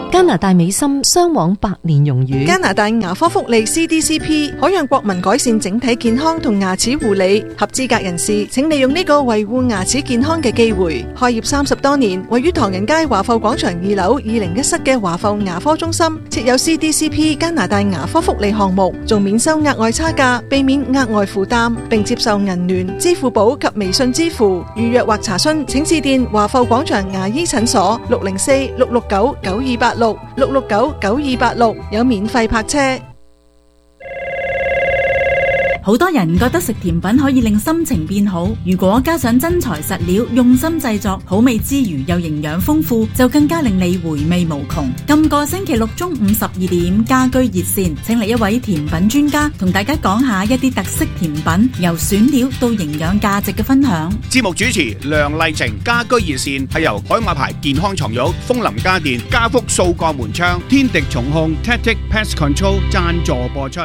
加拿大美心雙往百年榮譽。 加拿大牙科福利 CDCP 可讓國民改善整體健康同牙齒護理。合資格人士請利用呢個維護牙齒健康嘅機會。開業30多年，位於唐人街華埠廣場2樓201室嘅華埠牙科中心設有 CDCP 加拿大牙科福利項目，仲免收額外差價，避免額外負擔，並接受銀聯、支付寶及微信支付。預約或查詢請致電華埠廣場牙醫診所604-669-9286 有免費泊車。 好多人覺得食甜品可以令心情變好，如果加上真材實料，用心製作，好味之餘又營養豐富，就更加令你回味無窮。今個星期六中午12點，家居熱線請嚟一位甜品專家，同大家講下一啲特色甜品，由選料到營養價值嘅分享。 節目主持梁麗晴，家居熱線係由海馬牌健康床褥、楓林家電、家福掃鋼門窗、天敵重控、Tactic Pest Control 贊助播出。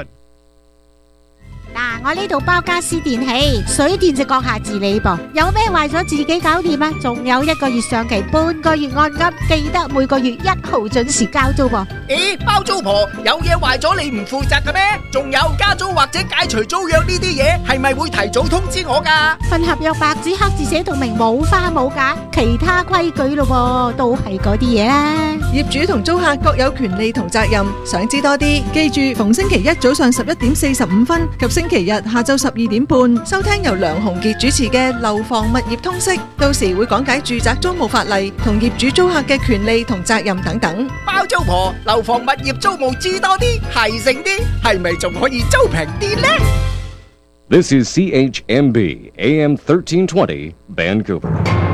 我呢度包家私電器，水電就閣下自理噃，有咩壞咗自己搞掂啊！仲有1個月上期，半個月按金，記得每個月1號準時交租噃。 咦，包租婆有嘢壞咗你唔負責嘅咩？仲有加租或者解除租約呢啲嘢，係咪會提早通知我噶？ 份合約白紙黑字寫到明，冇花冇假，其他規矩咯，都係嗰啲嘢啦。 業主同租客各有權利同責任，想知多啲，記住逢星期一早上11點45分及星期日下晝12點半收聽由梁鴻傑主持嘅樓房物業通識，到時會講解住宅租務法例同業主租客嘅權利同責任等等。 包租婆樓房物業租務知多啲，係醒啲，係咪仲可以租平啲呢？ This is CHMB AM 1320 Vancouver。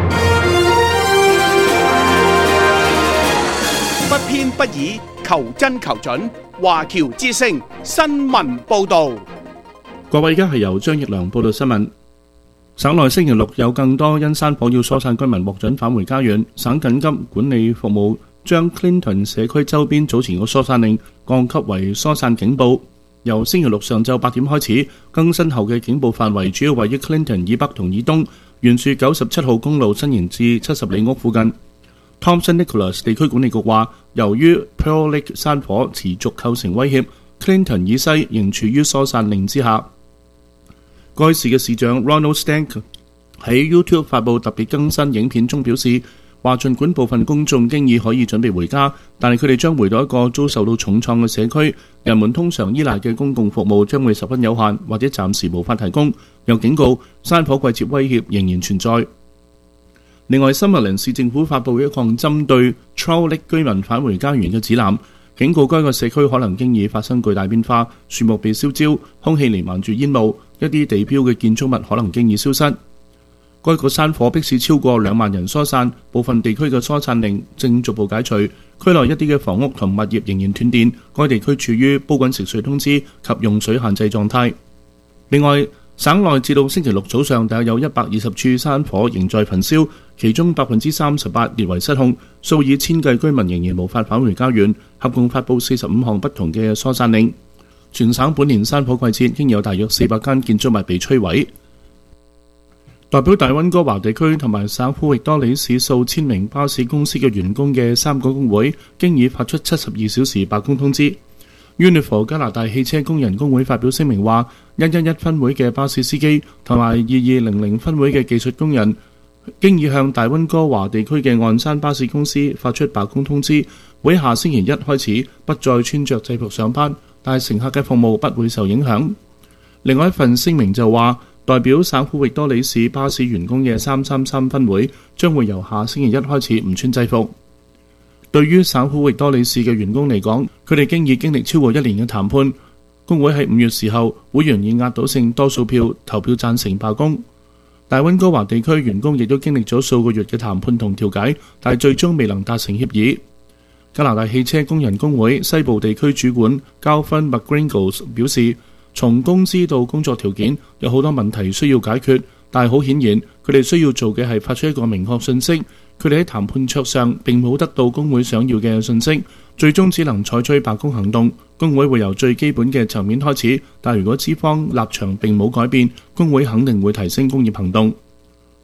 不偏不倚，求真求準，華僑之聲新聞報導。 各位，而家係由張奕良報道新聞。省內星期六有更多因山火要疏散居民獲准返回家園。省緊急管理服務將 Clinton 社區周邊早前嘅疏散令降級為疏散警報。由星期六上晝8點開始，更新後嘅警報範圍主要位於 Clinton 以北同以東，沿住97號公路伸延至70里屋附近。Thompson Nicholas 地區管理局話，由於 Pearl Lake 山火持續構成威脅， Clinton 以西仍處於疏散令之下。該市嘅市長 Ronald Stank 喺 YouTube 發布特別更新影片中表示，話儘管部分公眾經已可以準備回家，但係佢哋將回到一個遭受到重創嘅社區，人們通常依賴嘅公共服務將會十分有限，或者暫時無法提供。又警告山火季節威脅仍然存在。另外，森密蘭市政府發布一項針對 Trout Lake 居民返回家園嘅指南，警告該個社區可能經已發生巨大變化，樹木被燒焦，空氣瀰漫住煙霧，一啲地標嘅建築物可能經已消失。該個山火迫使超過2萬人疏散，部分地區嘅疏散令正逐步解除，區內一啲嘅房屋同物業仍然斷電，該地區處於煲滾食水通知及用水限制狀態。另外，省內至到星期六早上大約有120處山火仍在焚燒，其中38%列為失控，數以千計居民仍然無法返回家園，合共發布45項不同嘅疏散令。全省本年山火季節經有大約400間建築物被摧毀。代表大溫哥華地區同埋省府域多里市數千名巴士公司嘅員工嘅3個工會，經已發出72小時罷工通知。Unifor 加拿大汽車工人工會發表聲明話，111分會嘅巴士司機同埋2200分會嘅技術工人，經已向大溫哥華地區嘅岸山巴士公司發出罷工通知，會下星期一開始不再穿着制服上班，但係乘客嘅服務不會受影響。另外一份聲明就話，代表省府域多里市巴士員工嘅333分會將會由下星期一開始唔穿制服。對於省府域多里市嘅員工嚟講，佢哋已經歷超過1年嘅談判，工會喺5月時候，會員以壓倒性多數票投票贊成罷工。大溫哥華地區員工亦都經歷咗數個月嘅談判同調解，但係最終未能達成協議。加拿大汽車工人工會西部地區主管交芬 McGringles 表示，從工資到工作條件有好多問題需要解決，但係好顯然佢哋需要做嘅係發出一個明確信息，佢哋喺談判桌上並冇得到工會想要嘅信息，最終只能採取罷工行動。工會會由最基本嘅層面開始，但如果資方立場並冇改變，工會肯定會提升工業行動。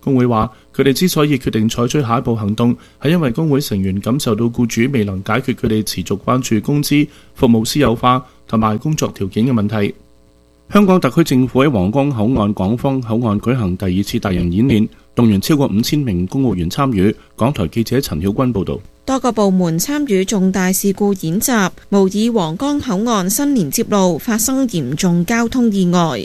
工會話，佢哋之所以決定採取下一步行動，係因為工會成員感受到僱主未能解決佢哋持續關注工資、服務私有化同埋工作條件嘅問題。香港特區政府喺皇崗口岸港方口岸舉行第二次大型演練，動員超過5000名公務員參與。港台記者陳曉君報導。 多個部門參與重大事故演習，模擬皇崗口岸新連接路發生嚴重交通意外。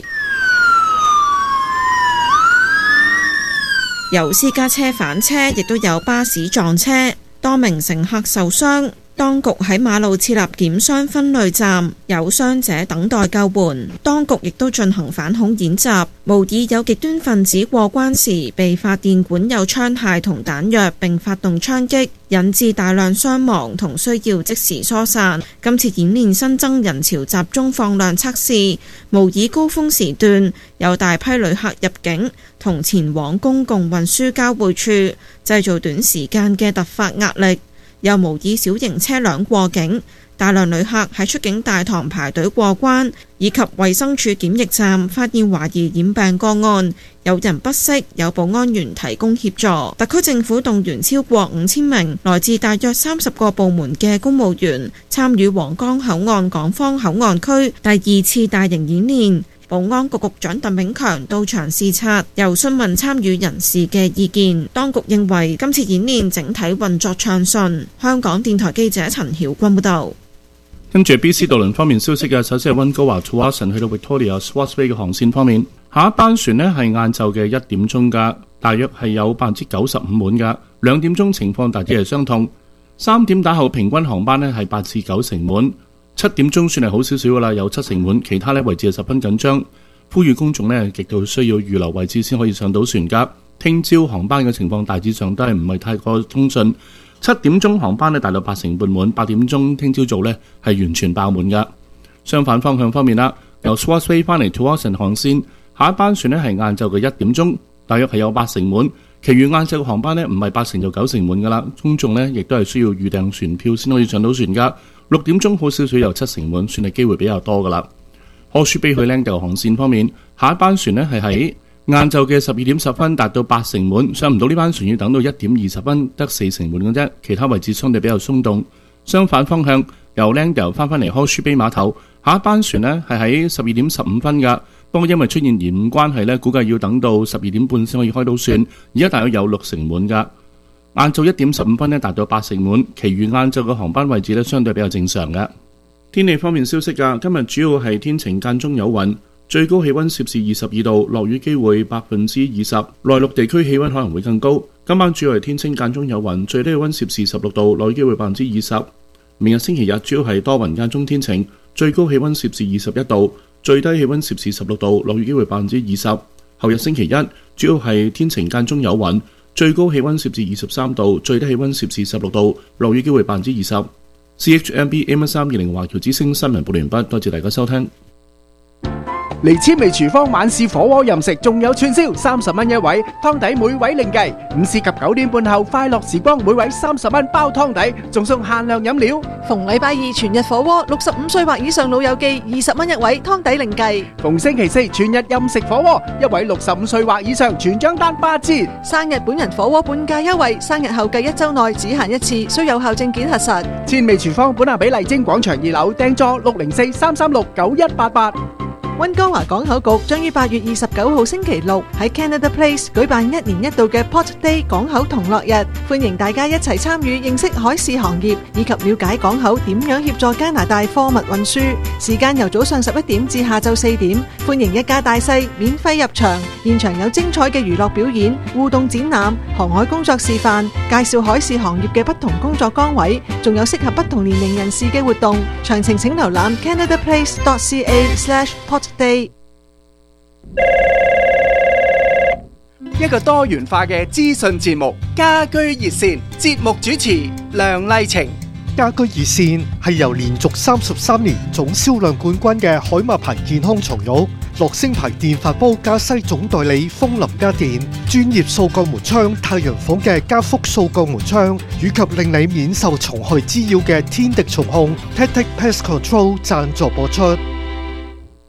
有私家車翻車，亦都有巴士撞車，多名乘客受傷。當局喺馬路設立檢傷分類站，有傷者等待救援。當局亦都進行反恐演習，模擬有極端分子過關時被發電管有槍械同彈藥並發動槍擊，引致大量傷亡同需要即時疏散。今次演練新增人潮集中放量測試，模擬高峰時段有大批旅客入境同前往公共運輸交匯處，製造短時間嘅突發壓力。又模擬小型車輛過境，大量旅客喺出境大堂排隊過關，以及衛生署檢疫站發現懷疑染病個案，有人不適，有保安員提供協助。特區政府動員超過5000名來自大約30個部門嘅公務員參與皇崗口岸港方口岸區第二次大型演練。保安局局長鄧炳強到場視察，又詢問參與人士嘅意見。當局認為今次演練整體運作暢順。香港電台記者陳曉君報導。 跟住 BC 渡輪方面消息嘅，首先係溫哥華 Tsawwassen 去到 Victoria Swartz Bay 嘅航線方面，下一班船呢係晏晝嘅1點鐘㗎，大約係有95%滿㗎。2點鐘情況大致係相同。3點打後平均航班呢係8至9成滿。7點鐘算係好少少㗎啦，有7成滿，其他呢位置係十分緊張。呼籲公眾呢極度需要預留位置先可以上到船㗎。聽朝航班嘅情況大致上都係唔係太過通順。7點鐘航班呢大到8成半滿，8點鐘聽朝早呢係完全爆滿㗎。相反方向方面啦，由 Swartz Bay 翻嚟 Tsawwassen 航線，下一班船呢係晏晝嘅1點鐘，大約係有8成滿。其餘晏晝嘅航班呢唔係8成就9成滿㗎啦。公眾呢亦都係需要預訂船票先可以上到船㗎。6點鐘好少少有7成滿，算係機會比較多㗎啦。Horseshoe Bay 去 Langdale 航線方面，下一班船呢係喺晏晝嘅12點10分達到8成滿，上唔到呢班船要等到1點20分得4成滿嘅啫，其他位置相對比較鬆動。相反方向由 Langdale 翻嚟 Horseshoe Bay 碼頭，下一班船呢係喺12點15分㗎，不過因為出現延誤關係呢，估計要等到12點半先可以開到船，而家大約有6成滿㗎。晏晝1點15分呢達到8成滿，其餘晏晝嘅航班位置呢相對比較正常嘅。天氣方面消息㗎，今日主要係天晴間中有雲，最高氣溫攝氏22度，落雨機會20%，內陸地區氣溫可能會更高。今晚主要係天晴間中有雲，最低氣溫攝氏16度，落雨機會20%。明日星期日主要係多雲間中天晴，最高氣溫攝氏21度，最低氣溫攝氏16度，落雨機會20%。後日星期一主要係天晴間中有雲，最高氣溫攝氏23度，最低氣溫攝氏16度，落雨機會20%。CHMB AM320華僑之聲新聞報完畢，多謝大家收聽。 嚟千味廚房晚市火鍋任食，仲有串燒30蚊一位，湯底每位另計。午市及9點半後快樂時光，每位30蚊包湯底，仲送限量飲料。 逢禮拜二全日火鍋，65歲或以上老友記20蚊一位，湯底另計。 逢星期四全日任食火鍋，一位65歲或以上全張單8折。 生日本人火鍋半價優惠，生日後計1週內只限一次，需有效證件核實。 千味廚房本下比麗晶廣場2樓訂座604-336-9188。 溫哥華港口局將於8月29號星期六喺 Canada Place 舉辦1年1度嘅 Port Day 港口同樂日，歡迎大家一齊參與認識海事行業，以及了解港口點樣協助加拿大貨物運輸。時間由早上11點至下晝4點，歡迎一家大細免費入場，現場有精彩嘅娛樂表演、互動展覽、航海工作示範，介紹海事行業嘅不同工作崗位，仲有適合不同年齡人士嘅活動。詳情請瀏覽 canadaplace.ca/Port Day。 一個多元化嘅資訊節目，家居熱線，節目主持梁麗晴。 家居熱線係由連續33年總銷量冠軍嘅海馬牌健康床褥、樂聲牌電飯煲加西總代理風林家電、專業掃鋼門窗太陽房嘅加福掃鋼門窗，以及令你免受蟲害滋擾嘅天敵蟲控 Tactic Pest Control 贊助播出。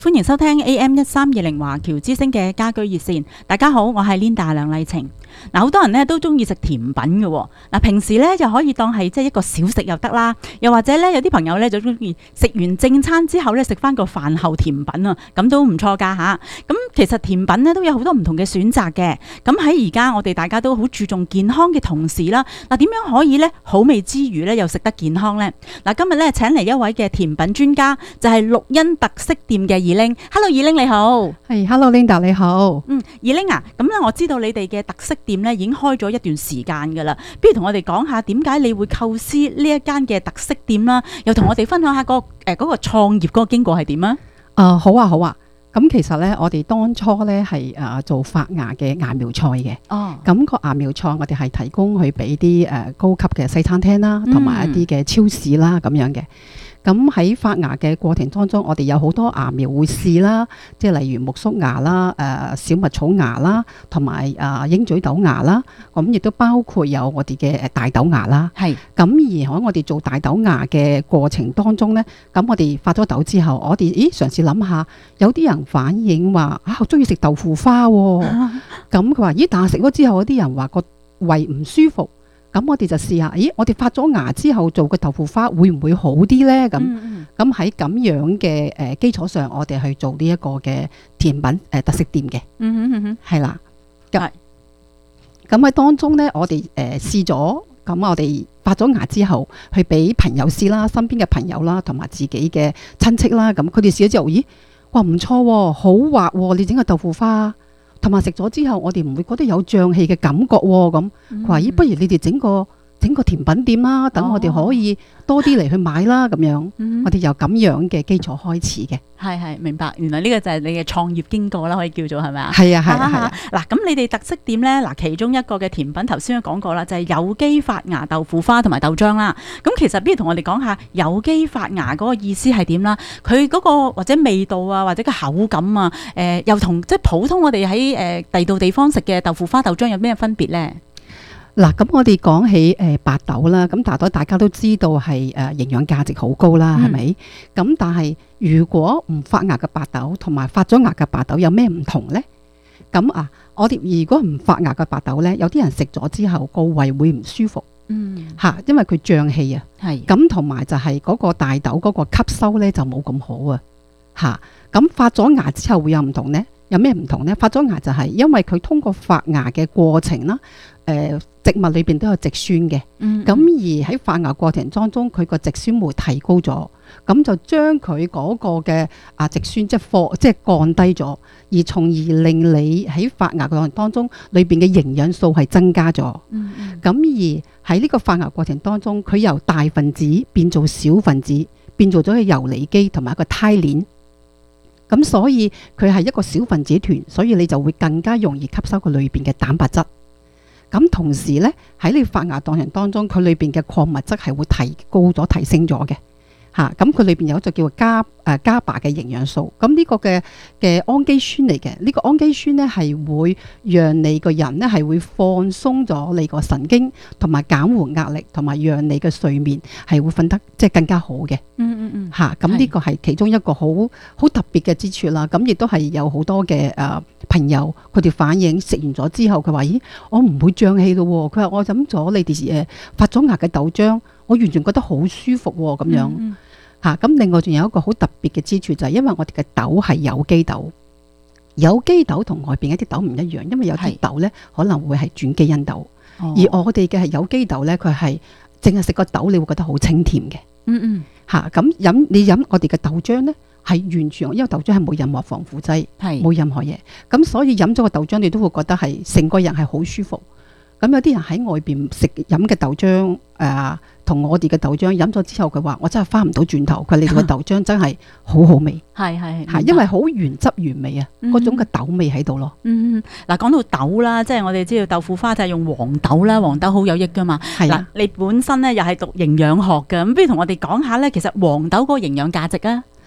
歡迎收聽 AM1320華僑之聲嘅家居熱線。大家好，我係 Linda 梁麗晴。嗱，好多人咧都中意食甜品嘅喎。嗱，平時咧就可以當係即係一個小食又得啦，又或者咧有啲朋友咧就中意食完正餐之後咧食翻個飯後甜品啊，咁都唔錯㗎嚇。咁其實甜品咧都有好多唔同嘅選擇嘅。咁喺而家我哋大家都好注重健康嘅同時啦，嗱，點樣可以咧好味之餘咧又食得健康咧？嗱，今日咧請嚟一位嘅甜品專家，就係綠茵特色店嘅二玲。Hello， 二玲你好。 係，Hello Linda 你好。 二玲啊，咁咧我知道你哋嘅特色店咧已經開咗一段時間㗎啦，不如同我哋講下點解你會構思呢一間嘅特色店啦，又同我哋分享下嗰個創業嗰個經過係點啊？ 好啊好啊。咁其實咧，我哋當初咧係做發芽嘅芽苗菜嘅。哦。咁個芽苗菜我哋係提供去俾啲高級嘅西餐廳啦，同埋一啲嘅超市啦咁樣嘅。咁喺發芽嘅過程當中，我哋有好多芽苗會試啦，即係例如苜蓿芽啦、小麥草芽啦，同埋鷹嘴豆芽啦。咁亦都包括有我哋嘅大豆芽啦。係。咁而喺我哋做大豆芽嘅過程當中咧，咁我哋發咗豆之後，我哋嘗試諗下，有啲人反映話我中意食豆腐花喎。咁佢話但係食咗之後，有啲人話個胃唔舒服。咁我哋就試下，我哋發咗芽之後做個豆腐花會唔會好啲呢？咁喺咁樣嘅基礎上，我哋去做呢一個嘅甜品特色店嘅。係啦。咁喺當中呢，我哋試咗，咁我哋發咗芽之後，去俾朋友試啦，身邊嘅朋友啦，同埋自己嘅親戚啦，咁佢哋試咗之後，哇唔錯喎，好滑喎，你整個豆腐花。同埋食咗之後，我哋唔會覺得有脹氣嘅感覺喎。咁佢話：不如你哋整個甜品店啦，等我哋可以多啲嚟去買啦。咁樣，我哋由咁樣嘅基礎開始嘅。係明白。原來呢個就係你嘅創業經過啦，可以叫做係咪啊？係啊。嗱，咁你哋特色店咧，嗱其中一個嘅甜品頭先都講過啦，就係有機發芽豆腐花同埋豆漿啦。咁其實不如同我哋講下有機發芽嗰個意思係點啦？佢嗰個或者味道啊，或者個口感啊，又同即係普通我哋喺第度地方食嘅豆腐花豆漿有咩分別咧？嗱，咁我哋講起白豆啦，咁大豆大家都知道係營養價值好高啦，係咪？咁但係如果唔發芽嘅白豆同埋發咗芽嘅白豆有咩唔同呢？咁我哋如果唔發芽嘅白豆呢，有啲人食咗之後個胃會唔舒服，因為佢脹氣啊，咁同埋就係嗰個大豆嗰個吸收呢就冇咁好啊，咁發咗芽之後會有唔同呢？有咩唔同呢？發咗芽就係因為佢通過發芽嘅過程啦，植物裏邊都有植酸嘅，咁而喺發芽過程當中，佢個植酸酶提高咗，咁就將佢嗰個嘅植酸即係降低咗，而從而令你喺發芽過程當中裏邊嘅營養素係增加咗，咁而喺呢個發芽過程當中，佢由大分子變做小分子，變做咗個游離基同埋一個肽鏈。咁所以佢係一個小分子團，所以你就會更加容易吸收佢裏邊嘅蛋白質。咁同時呢，喺你發芽過程當中，佢裏邊嘅礦物質係會提高咗、提升咗嘅。咁佢裏邊有一隻叫做加巴嘅營養素。咁呢個嘅氨基酸嚟嘅，呢個氨基酸呢係會讓你個人呢係會放鬆咗你個神經，同埋減緩壓力，同埋讓你嘅睡眠係會瞓得即係更加好嘅。咁呢個係其中一個好特別嘅之處啦。咁亦都係有好多嘅朋友佢哋反映食完咗之後，佢話：我唔會脹氣咯。佢話我飲咗你哋發咗芽嘅豆漿，我完全覺得好舒服咁樣。咁另外仲有一個好特別嘅之處，就係因為我哋嘅豆係有機豆，有機豆同外邊一啲豆唔一樣，因為有啲豆呢可能會係轉基因豆，而我哋嘅係有機豆呢，佢係淨係食個豆你會覺得好清甜嘅。咁你飲我哋嘅豆漿呢，係完全因為豆漿係冇任何防腐劑，冇任何嘢，咁所以飲咗個豆漿你都會覺得係成個人係好舒服。咁有啲人喺外邊食飲嘅豆漿，同我哋嘅豆漿飲咗之後，佢話我真係翻唔到轉頭。佢哋嘅豆漿真係好好味，因為好原汁原味啊，嗰種嘅豆味喺度咯。 嗱，講到豆啦，即係我哋知道豆腐花就係用黃豆啦，黃豆好有益噶嘛。嗱，你本身咧又係讀營養學嘅，咁不如同我哋講下咧，其實黃豆嗰個營養價值啊？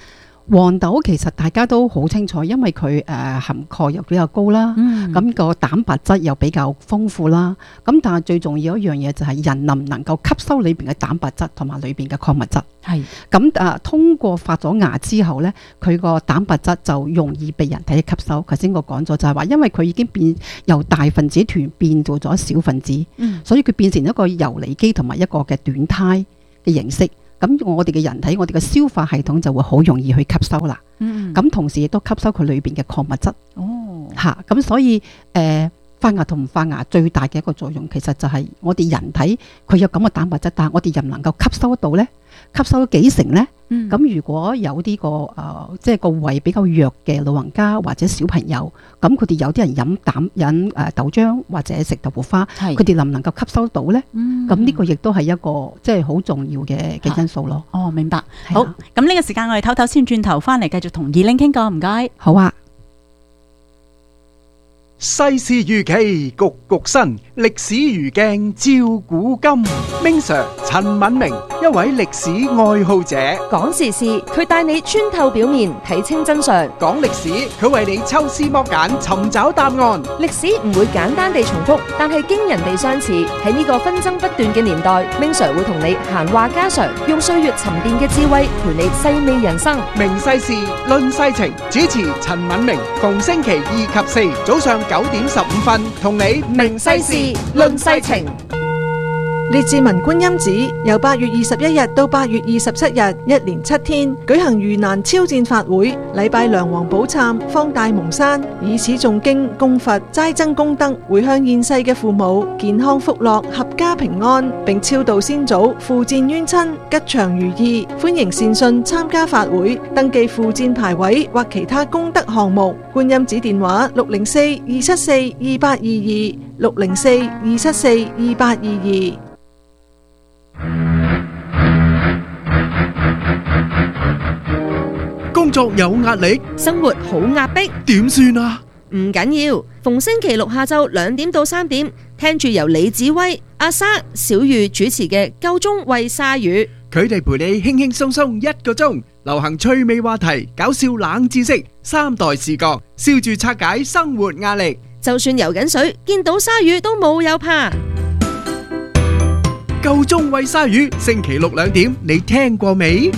黃豆其實大家都好清楚，因為佢含鈣又比較高啦，咁個蛋白質又比較豐富啦。咁但係最重要一樣嘢就係人能唔能夠吸收裏邊嘅蛋白質同埋裏邊嘅礦物質。 係咁通過發咗芽之後呢，佢個蛋白質就容易被人體吸收。頭先我講咗就係話，因為佢已經變由大分子團變做咗小分子，所以佢變成一個游離基同埋一個嘅短胎嘅形式。咁我哋嘅人體，我哋嘅消化系統就會好容易去吸收啦。咁同時亦都吸收佢裏邊嘅礦物質。咁所以發芽同唔發芽最大嘅一個作用，其實就係我哋人體佢有咁嘅蛋白質，但係我哋又唔能夠吸收得到呢？吸收咗幾成呢？咁如果有啲即係個胃比較弱嘅老人家或者小朋友，咁佢哋有啲人飲豆漿或者食豆腐花，佢哋能唔能夠吸收到呢？咁呢個亦都係一個即係好重要嘅因素咯。 哦，明白。好，咁呢個時間我哋唞唞先，轉頭翻嚟繼續同艷玲傾過，唔該。 好啊。 世事如棋，局局新；歷史如鏡，照古今。Ming Sir 陳敏明，一位歷史愛好者， 講時事，佢帶你穿透表面，睇清真相； 講歷史，佢為你抽絲剝繭，尋找答案。 歷史唔會簡單地重複，但係驚人地相似。喺呢個紛爭不斷嘅年代，Ming Sir 會同你閒話家常，用歲月沉澱嘅智慧，陪你細味人生。 明世事，論世情，主持陳敏明，逢星期2及4早上9:15同你明世事論世情。 列治文觀音寺由8月21日到8月27日，一連7天舉行盂蘭超薦法會，禮拜梁皇寶懺，方大蒙山，以此誦經供佛，齋增功德，回向現世嘅父母健康福樂，合家平安，並超度先祖，扶薦冤親，吉祥如意。歡迎善信參加法會，登記附薦牌位或其他功德項目。觀音寺電話604-274-2822，604-274-2822。 工作有壓力， 生活好壓迫， 點算啊？ 唔緊要，逢星期六下晝2點到3點，聽住由李子威、阿莎、小玉主持嘅《夠鐘為鯊魚》， 佢哋陪你輕輕鬆鬆1個鐘，流行趣味話題、搞笑冷知識、3代視角，笑住拆解生活壓力。 就算游緊水，見到鯊魚都冇有怕。 夠鐘喂鯊魚，星期六2點，你聽過未？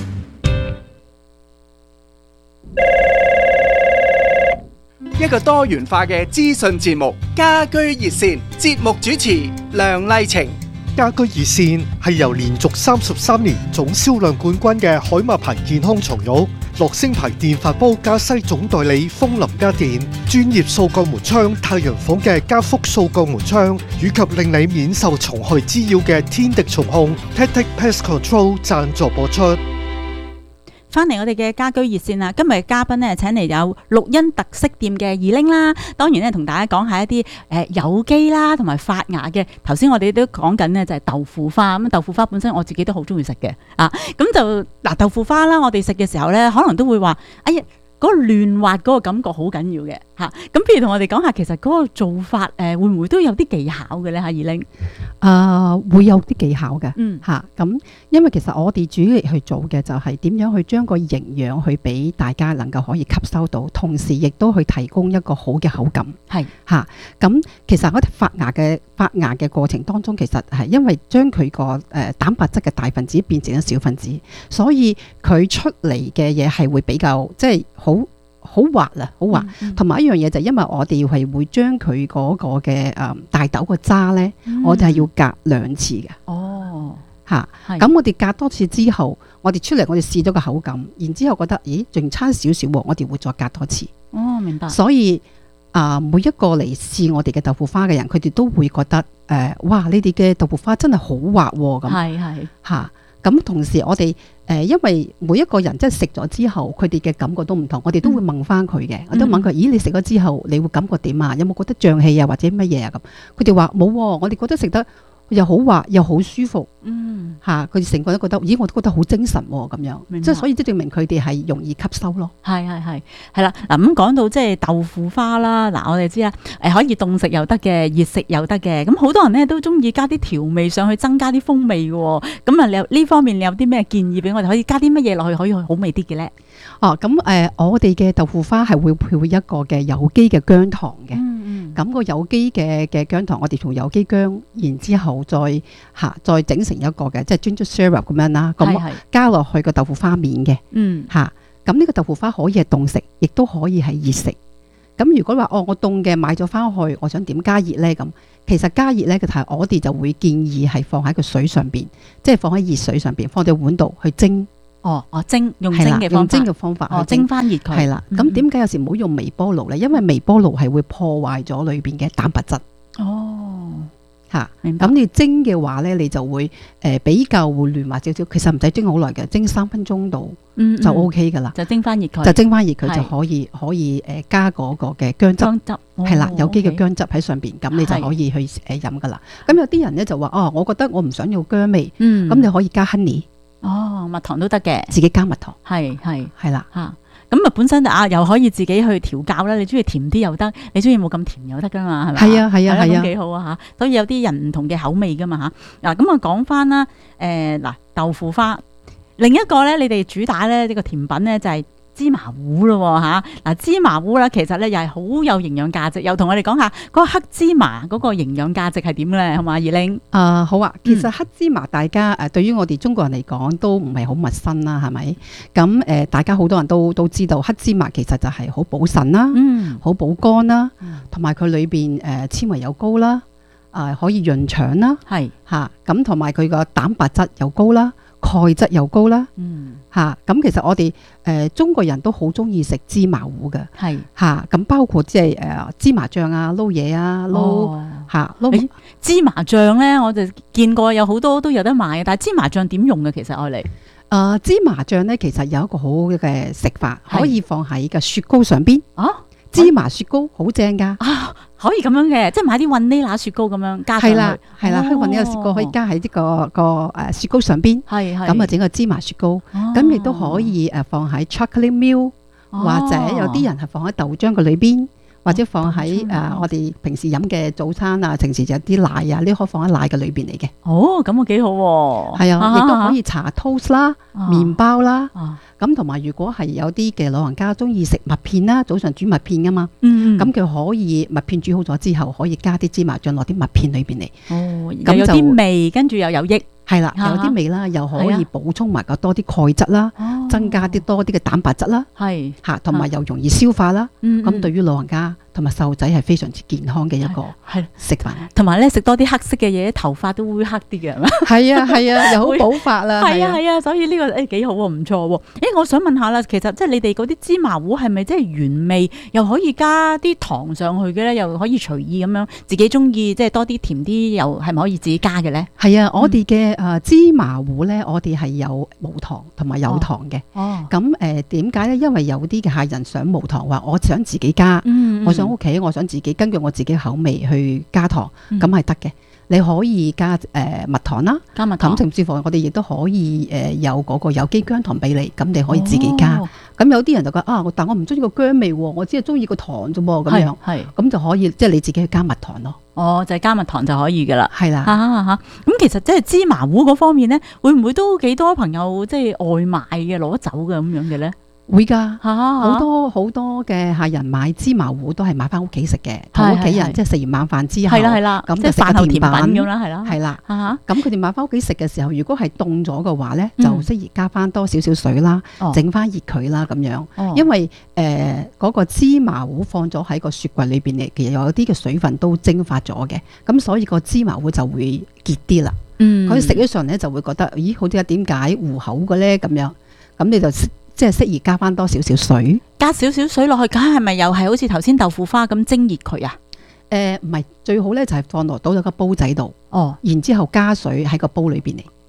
一個多元化嘅資訊節目，家居熱線，節目主持梁麗晴。 家居熱線係由連續33年總銷量冠軍嘅海馬牌健康床褥、樂聲牌電飯煲加西總代理風林家電、專業掃鋼門窗太陽房嘅加福掃鋼門窗，以及令你免受蟲害滋擾嘅天敵蟲控 Tactic Pest Control 贊助播出。 翻嚟我哋嘅家居熱線啦，今日嘅嘉賓呢，請嚟有綠茵特色店嘅艷玲啦，當然咧同大家講下一啲有機啦，同埋發芽嘅。頭先我哋都講緊呢，就係豆腐花，咁豆腐花本身我自己都好中意食嘅啊，咁就嗱豆腐花啦，我哋食嘅時候咧，可能都會話，哎呀嗰個嫩滑嗰個感覺好緊要嘅嚇，咁譬如同我哋講下，其實嗰個做法會唔會都有啲技巧嘅咧嚇？艷玲會有啲技巧嘅，咁因為其實我哋主力去做嘅就係點樣去將個營養去俾大家能夠可以吸收到，同時亦都去提供一個好嘅口感，係嚇。咁其實我哋發芽嘅過程當中，其實係因為將佢個蛋白質嘅大分子變成咗小分子，所以佢出嚟嘅嘢係會比較即係好滑啊，好滑。同埋一樣嘢就係因為我哋係會將佢嗰個嘅大豆個渣咧，我哋係要隔2次嘅。哦，嚇，咁我哋隔多次之後，我哋出嚟我哋試咗個口感，然之後覺得咦仲差少少喎，我哋會再隔多次。哦，明白。所以每一個嚟試我哋嘅豆腐花嘅人，佢哋都會覺得哇，你哋嘅豆腐花真係好滑喎咁。係嚇。咁同時我哋因為每一個人即係食咗之後，佢哋嘅感覺都唔同，我哋都會問翻佢嘅，我都問佢：咦，你食咗之後，你會感覺點啊？有冇覺得脹氣啊，或者乜嘢啊？咁佢哋話冇喎，我哋覺得食得又好滑又好舒服。 嚇，佢哋成個都覺得，咦，我都覺得好精神喎咁樣，即係所以即係證明佢哋係容易吸收咯。 係啦，嗱咁講到即係豆腐花啦，嗱我哋知啦，可以凍食又得嘅，熱食又得嘅，咁好多人咧都中意加啲調味上去，增加啲風味嘅喎。咁啊，你呢方面你有啲咩建議俾我哋？可以加啲乜嘢落去可以好味啲嘅咧？ 咁我哋嘅豆腐花係會配一個嘅有機嘅薑糖嘅。咁個有機嘅薑糖，我哋從有機薑，然之後再整成一個嘅，即係 ginger syrup 咁樣啦。咁加落去個豆腐花面嘅。咁呢個豆腐花可以係凍食，亦都可以係熱食。咁如果話我凍嘅買咗翻去，我想點加熱呢？咁其實加熱呢，我哋就會建議係放喺個水上邊，即係放喺熱水上邊，放喺碗度去蒸。 用蒸嘅方法，蒸翻熱佢。 係啦，咁點解有時唔好用微波爐呢？因為微波爐係會破壞咗裏邊嘅蛋白質。咁你蒸嘅話呢，你就會比較會嫩滑少少。其實唔使蒸好耐嘅，蒸3分鐘度就 OK 噶啦。 就蒸翻熱佢， 就可以加嗰個嘅薑汁，係啦，有機嘅薑汁喺上邊，咁你就可以去飲噶啦。咁有啲人呢就話我覺得我唔想要薑味，咁你可以加 honey。 蜜糖都得嘅， 自己加蜜糖， 係啦嚇。咁啊本身又可以自己去調教啦。你中意甜啲又得，你中意冇咁甜又得噶嘛，係咪？係啊，咁幾好啊嚇。所以有啲人唔同嘅口味噶嘛嚇。嗱咁啊講翻啦，豆腐花，另一個咧，你哋主打咧呢個甜品咧就係芝麻糊咯嚇。嗱芝麻糊咧其實咧又係好有營養價值，又同我哋講下嗰個黑芝麻嗰個營養價值係點咧，好嘛？二玲好啊，其實黑芝麻大家對於我哋中國人嚟講都唔係好陌生啦，係咪？咁大家好多人都知道黑芝麻其實就係好補腎啦，好補肝啦，同埋佢裏邊纖維又高啦，可以潤腸啦，咁同埋佢個蛋白質又高啦，鈣質又高啦，咁其實我哋中國人都好中意食芝麻糊嘅，咁包括即係芝麻醬啊、撈嘢啊、撈芝麻醬咧，我就見過有好多都有得賣，但係芝麻醬點用嘅？其實愛嚟芝麻醬咧，其實有一個好好嘅食法，可以放喺個雪糕上邊。芝麻雪糕好正噶， 可以咁樣嘅，即係買啲雲呢拿雪糕咁樣加上去。 係啦，雲呢拿雪糕可以加喺呢個雪糕上邊，咁啊整個芝麻雪糕，咁亦都可以放喺 chocolate milk，或者有啲人係放喺豆漿嘅裏邊，或者放喺我哋平時飲嘅早餐啊，平時就有啲奶啊，呢可以放喺奶嘅裏邊嚟嘅。 咁啊幾好喎！ 係啊，亦都可以搽 toast 啦、麵包啦。咁同埋如果係有啲嘅老人家中意食麥片啦，早上煮麥片噶嘛，咁佢可以麥片煮好咗之後，可以加啲芝麻醬落啲麥片裏邊嚟。 咁有啲味，跟住又有益。 係啦，有啲味啦，又可以補充埋個多啲鈣質啦，增加啲多啲嘅蛋白質啦，同埋又容易消化啦。咁對於老人家同埋細路仔係非常之健康嘅一個食品。 同埋咧食多啲黑色嘅嘢，頭髮都會黑啲嘅，係咪？ 係啊，又好補髮啦。 係啊，所以呢個幾好喎，唔錯喎。我想問下啦，其實即係你哋嗰啲芝麻糊係咪即係原味，又可以加啲糖上去嘅咧？又可以隨意咁樣自己中意，即係多啲甜啲，又係咪可以自己加嘅咧？ 係啊，我哋嘅芝麻糊咧，我哋係有無糖同埋有糖嘅。咁點解咧？因為有啲嘅客人想無糖，話我想自己加，我想屋企，我想自己根據我自己口味去加糖，咁係得嘅。你可以加蜜糖啦， 加蜜糖， 咁甚至乎我哋亦都可以有嗰個有機薑糖俾你，咁你可以自己加。咁有啲人就覺得但我唔中意個薑味喎，我只係中意個糖啫噃，咁樣，咁就可以即係你自己去加蜜糖咯。 就係加蜜糖就可以噶啦。係啦， 咁其實即係芝麻糊嗰方面咧，會唔會都幾多朋友即係外賣嘅攞走嘅咁樣嘅咧？ 會㗎，好多嘅客人買芝麻糊都係買翻屋企食嘅，同屋企人即係食完晚飯之後，咁就食個甜品咁啦， 係啦，咁佢哋買翻屋企食嘅時候，如果係凍咗嘅話咧，就適宜加翻多少少水啦，整翻熱佢啦咁樣，因為嗰個芝麻糊放咗喺個雪櫃裏邊嚟，其實有啲嘅水分都蒸發咗嘅，咁所以個芝麻糊就會結啲啦。佢食咗上咧就會覺得，咦，好似點解糊口嘅咧咁樣，咁你就即係適宜加翻多少少水， 加少少水落去，咁係咪又係好似頭先豆腐花咁蒸熱佢啊？ 唔係，最好咧就係放落倒咗個煲仔度，然之後加水喺個煲裏邊嚟。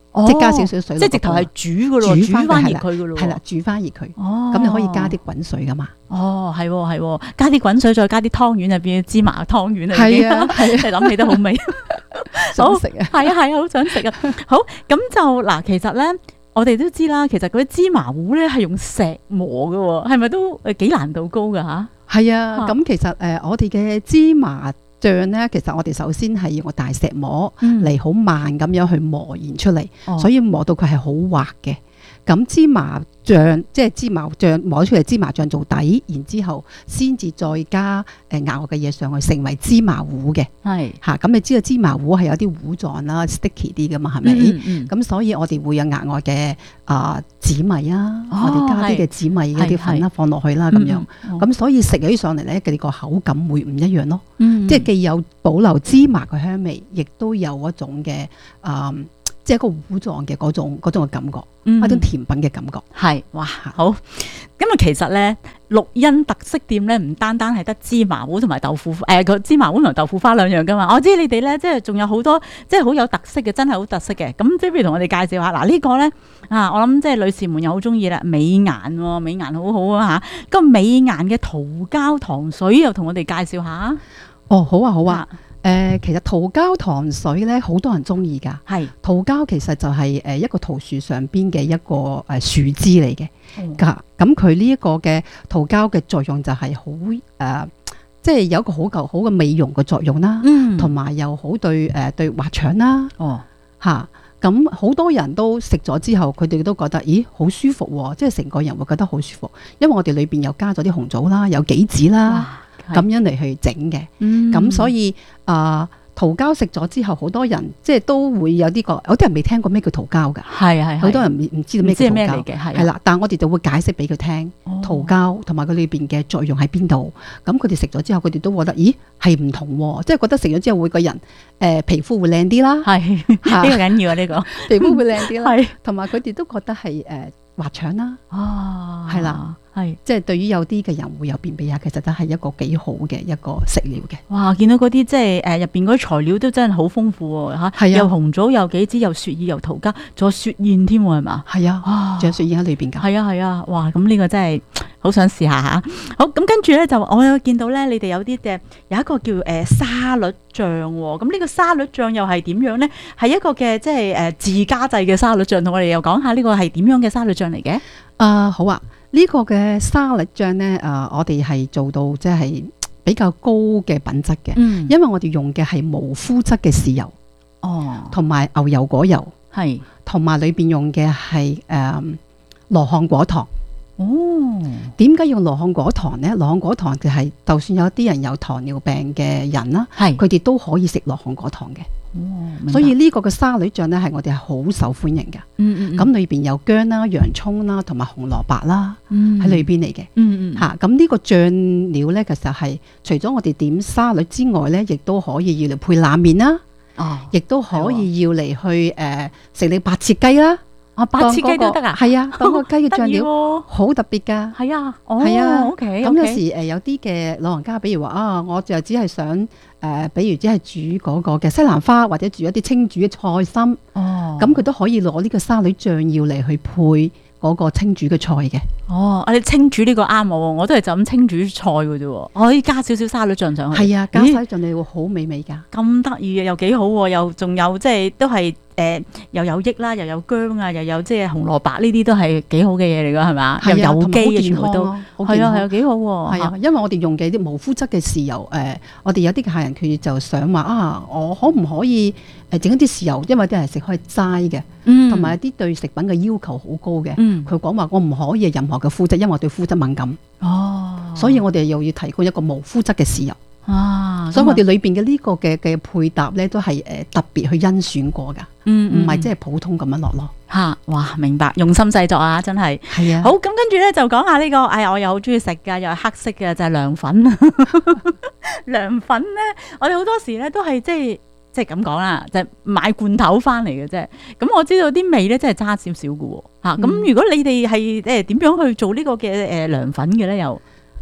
即係加少少水落個煲， 即係直頭係煮噶咯，煮翻熱佢噶咯， 係啦，煮翻熱佢。咁你可以加啲滾水噶嘛。 係喎，加啲滾水，再加啲湯圓，就變芝麻湯圓啦。 係啊， 你諗起都好味， 想食啊！ 係啊，好想食啊！好，咁就嗱，其實咧，我哋都知啦，其實嗰啲芝麻糊咧係用石磨噶，係咪都幾難度高噶吓？ 係啊，咁其實我哋嘅芝麻醬咧，其實我哋首先係用個大石磨嚟好慢咁樣去磨研出嚟，所以磨到佢係好滑嘅。咁芝麻醬即係芝麻醬磨出嚟，芝麻醬做底，然之後先至再加額外嘅嘢上去，成為芝麻糊嘅。係嚇，咁你知道芝麻糊係有啲糊狀啦，sticky 啲噶嘛，係咪？咁所以我哋會有額外嘅紫米啊，我哋加啲嘅紫米嗰啲粉啦放落去啦，咁樣。咁所以食起上嚟咧，佢哋個口感會唔一樣咯。即係既有保留芝麻嘅香味，亦都有一種嘅即係一個糊狀嘅嗰種嘅感覺，一種甜品嘅感覺。 係，哇，好！咁啊，其實咧，綠茵特色店咧，唔單單係得芝麻糊同埋豆腐，個芝麻糊同豆腐花兩樣噶嘛。我知你哋咧，即係仲有好多，即係好有特色嘅，真係好特色嘅。咁即係不如同我哋介紹下，嗱呢個咧我諗即係女士們又好中意啦，美顏喎，美顏好好啊嚇。個美顏嘅桃膠糖水又同我哋介紹下。 哦，好啊，好啊。其實桃膠糖水咧，好多人中意㗎。係桃膠其實就係一個桃樹上邊嘅一個樹枝嚟嘅。咁佢呢一個嘅桃膠嘅作用就係好即係有一個好嘅美容嘅作用啦。同埋又好對滑腸啦。咁好多人都食咗之後，佢哋都覺得咦好舒服喎，即係成個人會覺得好舒服，因為我哋裏邊又加咗啲紅棗啦，有杞子啦。咁樣嚟去整嘅，咁所以桃膠食咗之後，好多人即係都會有啲有啲人未聽過咩叫桃膠㗎，係好多人唔知道咩叫桃膠嘅，係啦。但係我哋就會解釋俾佢聽，桃膠同埋佢裏邊嘅作用喺邊度。咁佢哋食咗之後，佢哋都覺得咦係唔同喎，即係覺得食咗之後會個人皮膚會靚啲啦，係呢個緊要啊，呢個皮膚會靚啲啦，同埋佢哋都覺得係滑腸啦，係啦。係，即係對於有啲嘅人會有便秘啊，其實都係一個幾好嘅一個食料嘅。 哇！見到嗰啲即係入邊嗰啲材料都真係好豐富喎嚇，係啊，又紅棗又杞子又雪耳又桃膠，仲有雪燕添喎，係嘛？係啊， 仲有雪燕喺裏邊㗎。 係啊，哇！咁呢個真係好想試下嚇。好，咁跟住咧就我有見到咧，你哋有啲有一個叫沙律醬喎。咁呢個沙律醬又係點樣咧？係一個嘅即係自家製嘅沙律醬，同我哋又講下呢個係點樣嘅沙律醬嚟嘅？ 好啊。呢個嘅沙律醬呢，我哋係做到即係比較高嘅品質嘅，因為我哋用嘅係無麩質嘅豉油，同埋牛油果油，係，同埋裏邊用嘅係羅漢果糖。點解用羅漢果糖呢？羅漢果糖就係就算有啲人有糖尿病嘅人啦，佢哋都可以食羅漢果糖嘅。所以呢個嘅沙律醬呢，係我哋係好受歡迎嘅。咁裏邊有薑啦、洋葱啦，同埋紅蘿蔔啦，喺裏邊嚟嘅。咁呢個醬料呢，其實係除咗我哋點沙律之外呢，亦都可以要嚟配冷麵啦。亦都可以要嚟去食你白切雞啦。 白切雞都得啊？ 係啊，當個雞嘅醬料好特別㗎。係啊，係啊。OK。咁有時有啲嘅老人家，比如話我就只係想比如只係煮嗰個嘅西蘭花，或者煮一啲清煮嘅菜心。咁佢都可以攞呢個沙律醬料嚟去配嗰個清煮嘅菜嘅。 你清煮呢個啱我都係就咁清煮菜嘅啫。我可以加少少沙律醬上去。 係啊，加沙律醬你會好美味㗎。 咁得意嘅又幾好喎，又仲有即係都係。又有益啦，又有薑啊，又有即係紅蘿蔔呢啲都係幾好嘅嘢嚟㗎，係嘛？又有機嘅全部都係啊，係啊，幾好喎。係啊，因為我哋用嘅啲無麩質嘅豉油，我哋有啲嘅客人佢就想話我可唔可以整一啲豉油？因為啲人食開齋嘅，同埋有啲對食品嘅要求好高嘅。佢講話我唔可以任何嘅麩質，因為我對麩質敏感。所以我哋又要提供一個無麩質嘅豉油。所以我哋裏邊嘅呢個嘅配搭咧，都係特別去甄選過噶，唔係即係普通咁樣落咯。 哇，明白，用心製作啊，真係。係啊。好，咁跟住咧就講下呢個，我又好中意食噶，又係黑色嘅，就係涼粉。涼粉咧，我哋好多時咧都係即係咁講啦，就係買罐頭翻嚟嘅啫。咁我知道啲味咧真係差少少嘅喎。咁如果你哋係點樣去做呢個嘅涼粉嘅咧又？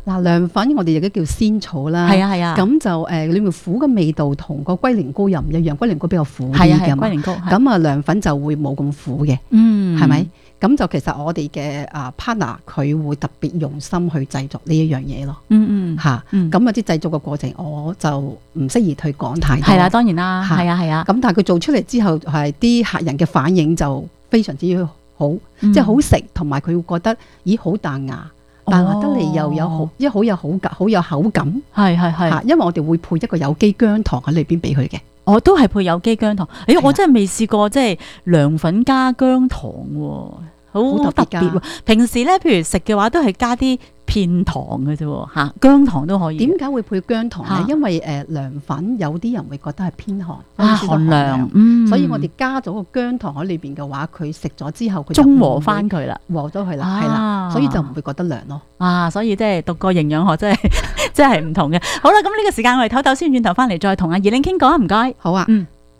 嗱，涼粉我哋亦都叫仙草啦， 係啊係啊， 咁就裏面苦嘅味道同個龜苓膏又唔一樣，龜苓膏比較苦啲嘅嘛， 龜苓膏咁啊涼粉就會冇咁苦嘅，係咪？咁就其實我哋嘅partner 佢會特別用心去製作呢一樣嘢咯，咁啊啲製作嘅過程我就唔適宜去講太多， 係啦，當然啦，係啊， 咁但係佢做出嚟之後係啲客人嘅反應就非常之好，即係好食，同埋佢會覺得咦好彈牙。但係得嚟又有好有口感，係，因為我哋會配一個有機薑糖喺裏邊俾佢嘅。 我都係配有機薑糖。我真係未試過即係涼粉加薑糖喎，好特別喎。平時咧，譬如食嘅話都係加啲片糖嘅啫，嚇薑糖都可以。點解會配薑糖咧？因為涼粉有啲人會覺得係偏寒， 寒涼， 所以我哋加咗個薑糖喺裏邊嘅話，佢食咗之後佢中和翻佢啦， 和咗佢啦，係啦，所以就唔會覺得涼咯。 所以即係讀個營養學真係唔同嘅。好啦，咁呢個時間我哋唞唞先，轉頭翻嚟再同阿怡玲傾講啊，唔該。 好啊。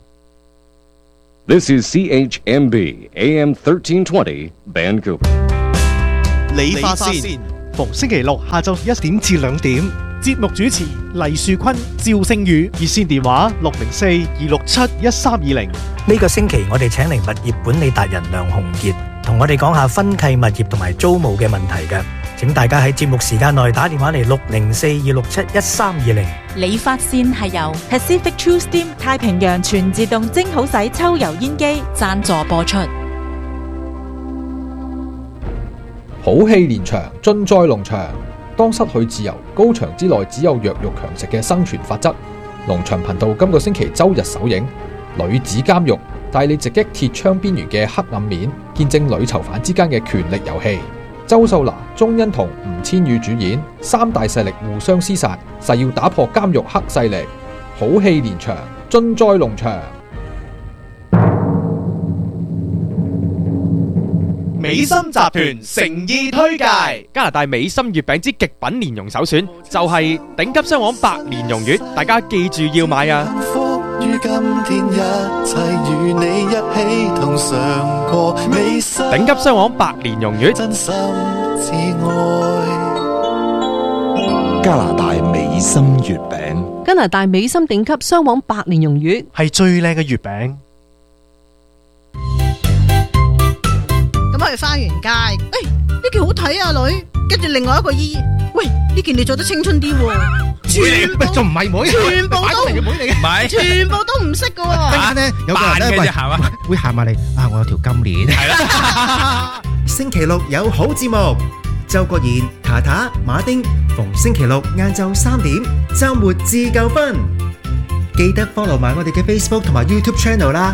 This is CHMB AM 1320 Vancouver。 理髮線，逢星期六下晝1點至2點，節目主持黎樹坤、趙星宇，熱線電話604-267-1320。 呢個星期我哋請嚟物業管理達人梁鴻傑，同我哋講下分契物業同埋租務嘅問題嘅。請大家喺節目時間內打電話嚟604-267-1320。 理髮線係由 Pacific True Steam 太平洋全自動蒸好洗抽油煙機贊助播出。 好戲連場，盡在農場。當失去自由，高牆之內只有弱肉強食嘅生存法則。農場頻道今個星期周日首映《女子監獄》，帶你直擊鐵窗邊緣嘅黑暗面，見證女囚犯之間嘅權力遊戲。周秀娜、鐘欣桐、吳千語主演，三大勢力互相廝殺，誓要打破監獄黑勢力。好戲連場，盡在農場。 美心集團誠意推介加拿大美心月餅之極品蓮蓉首選，就係頂級雙黃白蓮蓉月，大家記住要買啊！頂級雙黃白蓮蓉月， 加拿大美心月餅， 加拿大美心頂級雙黃白蓮蓉月係最靚嘅月餅。 咁我哋翻完街，呢件好睇啊女，跟住另外一個姨，喂呢件你做得青春啲喎，全部仲唔係妹， 全部都唔係， 全部都唔識噶喎。 陣間咧有個人咧會行埋嚟啊，我有條金鏈。係啦， 星期六有好節目，周國賢、塔塔、馬丁，逢星期六晏晝3點，週末自夠分。記得 follow 埋我哋嘅 Facebook 同埋 YouTube channel 啦。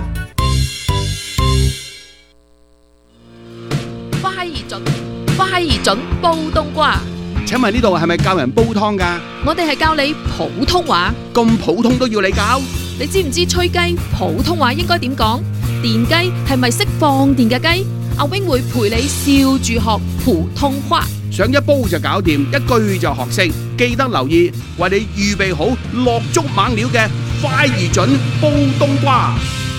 快而準煲冬瓜。 請問呢度係咪教人煲湯㗎？ 我哋係教你普通話。 咁普通都要你教？ 你知唔知吹雞普通話應該點講？電雞係咪識放電嘅雞？阿 wing 會陪你笑住學普通話。 想一煲就搞掂，一句就學識。記得留意，為你預備好落足猛料嘅快而準煲冬瓜。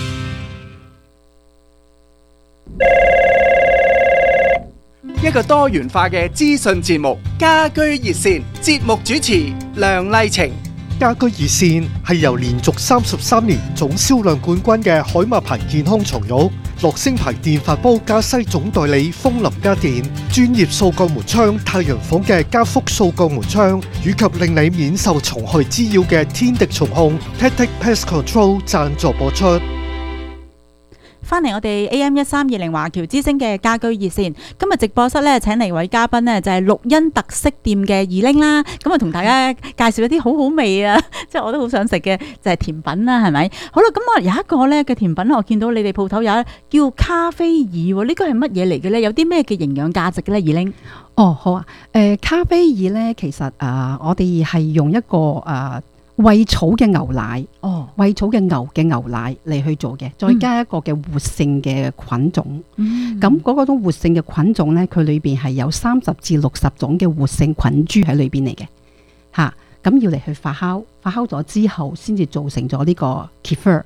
一個多元化嘅資訊節目《家居熱線》，節目主持梁麗晴。 家居熱線係由連續33年總銷量冠軍嘅海馬牌健康床褥、樂聲牌電飯煲加西總代理風林家電、專業掃鋼門窗太陽房嘅加福掃鋼門窗，以及令你免受蟲害滋擾嘅天敵蟲控 Tactic Pest Control 贊助播出。 翻嚟我哋 AM1320 華僑之聲嘅家居熱線，今日直播室咧請嚟位嘉賓呢，就係綠茵特色店嘅怡玲啦，咁啊同大家介紹一啲好好味啊，即係我都好想食嘅就係甜品啦，係咪？好啦，咁啊有一個咧嘅甜品我見到你哋鋪頭有叫咖啡耳，呢個係乜嘢嚟嘅咧？有啲咩嘅營養價值嘅咧？怡玲？ 哦，好啊，咖啡耳咧其實我哋係用一個餵草嘅牛奶，餵草嘅牛奶嚟去做嘅，再加一個嘅活性嘅菌種。咁嗰種活性嘅菌種咧，佢裏邊係有30至60種嘅活性菌株喺裏邊嚟嘅。咁要嚟去發酵咗之後，先至做成咗呢個 kefir。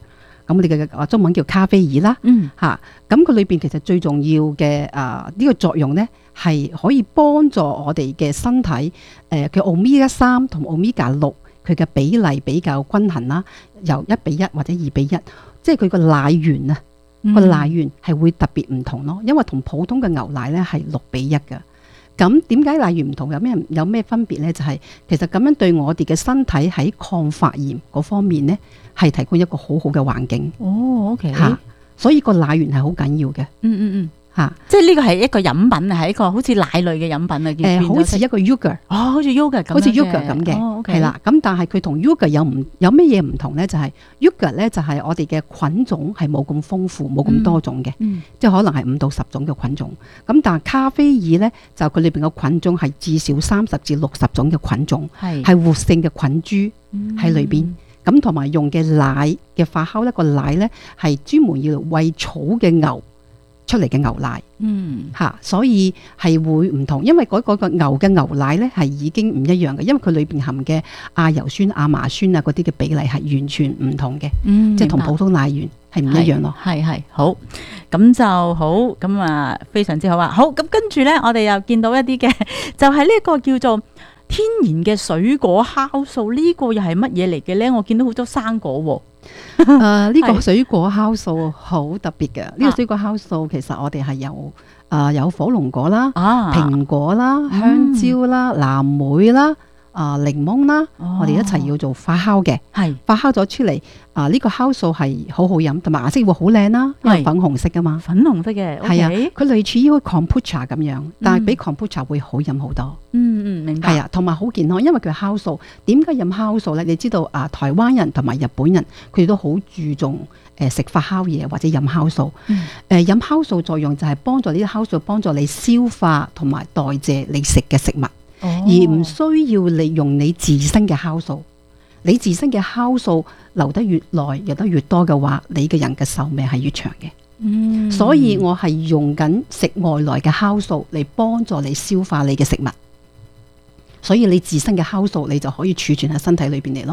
咁我哋嘅中文叫咖啡爾啦，咁佢裏邊其實最重要嘅呢個作用咧，係可以幫助我哋嘅身體嘅 Omega-3 同 Omega-6佢嘅比例比較均衡啦，由1:1或者2:1，即係佢個奶源啊，個奶源係會特別唔同咯，因為同普通嘅牛奶咧係6:1嘅。咁點解奶源唔同？有咩分別咧？就係其實咁樣對我哋嘅身體喺抗發炎嗰方面咧，係提供一個好好嘅環境。 哦，OK， 所以個奶源係好緊要嘅。 即係呢個係一個飲品，係一個好似奶類嘅飲品啊。 好似一個 yogurt， 好似 yogurt 咁， 好似 yogurt 咁嘅，係啦。咁但係佢同 yogurt 有咩嘢唔同咧？就係 yogurt 咧，就係我哋嘅菌種係冇咁豐富，冇咁多種嘅，即係可能係5到10種嘅菌種。咁但係咖啡爾咧，就佢裏邊嘅菌種係至少30至60種嘅菌種，係活性嘅菌株喺裏邊。咁同埋用嘅奶嘅發酵咧，個奶咧係專門要餵草嘅牛出嚟嘅牛奶，所以係會唔同，因為嗰個牛嘅牛奶咧係已經唔一樣嘅，因為佢裏邊含嘅亞油酸、亞麻酸啊嗰啲嘅比例係完全唔同嘅，即係同普通奶源係唔一樣咯。 係好，咁就好，咁啊非常之好啊。好，咁跟住咧，我哋又見到一啲嘅，就係呢一個叫做天然嘅水果酵素，呢個又係乜嘢嚟嘅咧？我見到好多生果喎。 呢個水果酵素好特別嘅，呢個水果酵素其實我哋係有火龍果啦、蘋果啦、香蕉啦、藍莓啦、檸檬啦，我哋一齊要做發酵嘅，發酵咗出嚟，呢個酵素係好好飲，同埋顏色會好靚啦，因為粉紅色噶嘛， 粉紅色嘅， 係啊，佢類似於 kombucha 咁樣，但係比 kombucha 會好飲好多。 明白。 係啊，同埋好健康，因為佢酵素。點解飲酵素咧？你知道台灣人同埋日本人佢哋都好注重食發酵嘢或者飲酵素。飲酵素作用就係幫助呢啲酵素幫助你消化同埋代謝你食嘅食物。而唔需要利用你自身嘅酵素，你自身嘅酵素留得越耐，留得越多嘅話，你嘅人嘅壽命係越長嘅。所以我係用緊食外來嘅酵素嚟幫助你消化你嘅食物，所以你自身嘅酵素你就可以儲存喺身體裏邊嚟咯。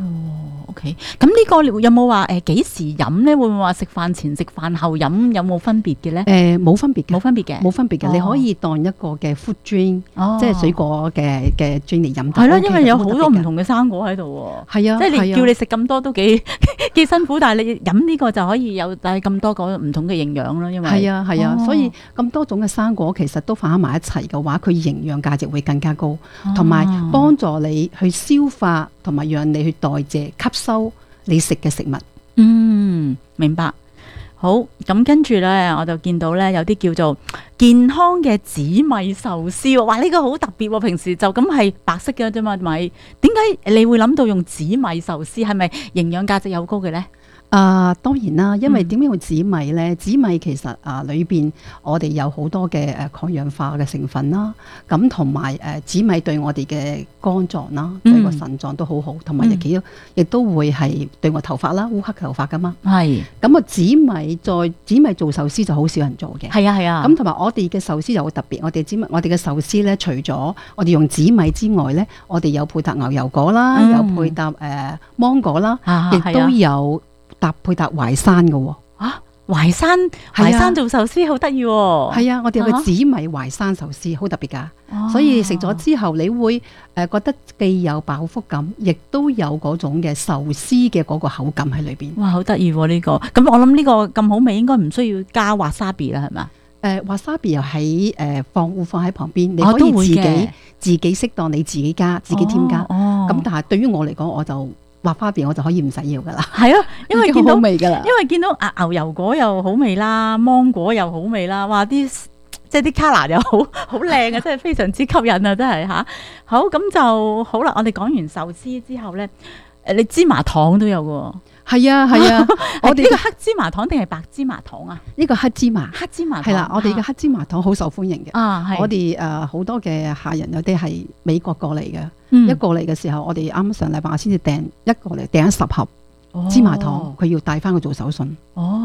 OK， 咁呢個有冇話幾時飲咧？會唔會話食飯前、食飯後飲有冇分別嘅咧？ 冇分別嘅， 冇分別嘅， 冇分別嘅。你可以當一個嘅 fruit drink，即係水果嘅 drink 嚟飲。 係咯，因為有好多唔同嘅生果喺度。係啊，即係你叫你食咁多都幾辛苦，但係你飲呢個就可以有帶咁多個唔同嘅營養咯。因為係啊，所以咁多種嘅生果其實都放喺埋一齊嘅話，佢營養價值會更加高，同埋幫助你去消化，同埋讓你去代謝吸收你食嘅食物。 明白。好，咁跟住咧，我就見到咧有啲叫做健康嘅紫米壽司。哇，呢個好特別喎！平時就咁係白色嘅啫嘛，米。點解你會諗到用紫米壽司？係咪營養價值有高嘅咧？ 當然啦，因為點解用紫米咧？紫米其實裏邊我哋有好多嘅抗氧化嘅成分啦，咁同埋紫米對我哋嘅肝臟啦，對個腎臟都好好，同埋亦都會係對我頭髮啦，烏黑頭髮噶嘛。係咁啊，紫米做壽司就好少人做嘅。係啊。咁同埋我哋嘅壽司又好特別，我哋嘅壽司咧，除咗我哋用紫米之外咧，我哋有配搭牛油果啦，有配搭芒果啦，亦都有配搭淮山嘅喎。 淮山做壽司好得意喎。 係啊，我哋有個紫米淮山壽司好特別㗎。所以食咗之後你會覺得既有飽腹感，亦都有嗰種嘅壽司嘅嗰個口感喺裏邊。 哇，好得意喎呢個。咁我諗呢個咁好味，應該唔需要加 wasabi 啦，係嘛 ？wasabi 又喺放喺旁邊，你可以自己適當你自己加，自己添加。咁但係對於我嚟講，我就wasabi我就可以唔使要噶啦。係啊， 因為見到好味噶啦， 因為見到牛油果又好味啦，芒果又好味啦，哇！即係啲 color 又好靚啊，真係非常之吸引啊，真係吓。好，咁就好啦。我哋講完壽司之後咧，你芝麻糖都有嘅。 係啊， 我哋呢個黑芝麻糖定係白芝麻糖啊？ 呢個黑芝麻糖係啦，我哋嘅黑芝麻糖好受歡迎嘅。我哋好多嘅客人有啲係美國過嚟嘅，一過嚟嘅時候，我哋啱上禮拜我先至訂一過嚟訂10盒芝麻糖，佢要帶翻去做手信。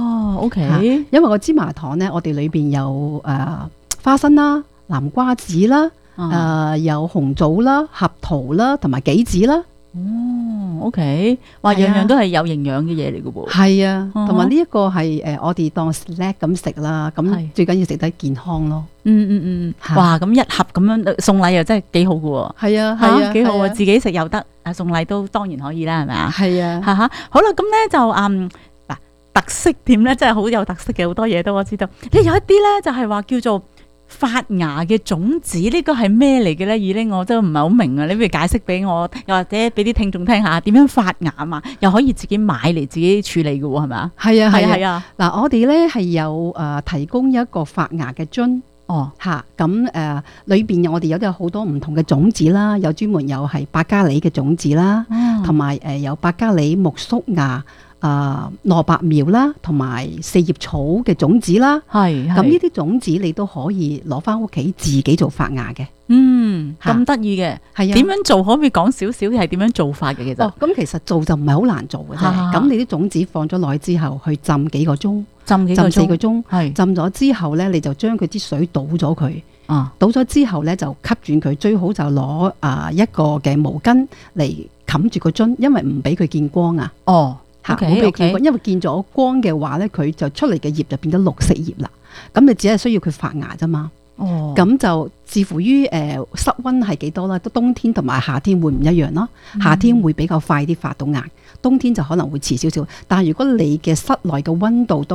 OK， 因為個芝麻糖咧，我哋裏邊有花生啦、南瓜子啦、有紅棗啦、合桃啦，同埋杞子啦。 OK， 話樣樣都係有營養嘅嘢嚟嘅喎。 係啊，同埋呢一個係我哋當 snack 咁食啦，咁最緊要食得健康咯。 哇，咁一盒咁樣送禮又真係幾好嘅喎。 係啊， 幾好啊，自己食又得，送禮都當然可以啦，係咪啊？ 係啊， 好啦，咁咧就特色店咧真係好有特色嘅，好多嘢都我知道。有一啲咧就係話叫做發芽嘅種子，呢個係咩嚟嘅咧？以呢我真係唔係好明啊！你不如解釋俾我，又或者俾啲聽眾聽下點樣發芽啊嘛？又可以自己買嚟自己處理嘅喎，係咪啊？ 係啊。嗱，我哋咧係有提供一個發芽嘅樽。咁裏邊我哋有好多唔同嘅種子啦，有專門有係百加利嘅種子啦，同埋有百加利、苜蓿芽、蘿蔔苗啦，同埋四葉草嘅種子啦。咁呢啲種子你都可以攞翻屋企自己做發芽嘅。 咁得意嘅，係啊。點樣做？可唔可以講少少係點樣做法嘅？其實咁其實做就唔係好難做嘅啫。咁你啲種子放咗落去之後，去浸幾個鐘，浸4個鐘，浸咗之後咧，你就將佢啲水倒咗佢。倒咗之後咧，就吸住佢，最好就攞一個嘅毛巾嚟冚住個樽，因為唔俾佢見光啊。唔俾佢見光，因為見咗光嘅話咧，佢就出嚟嘅葉就變咗綠色葉啦。咁你只係需要佢發芽啫嘛。咁就視乎於室溫係幾多啦，冬天同埋夏天會唔一樣咯。夏天會比較快啲發到芽，冬天就可能會遲少少。但係如果你嘅室內嘅溫度都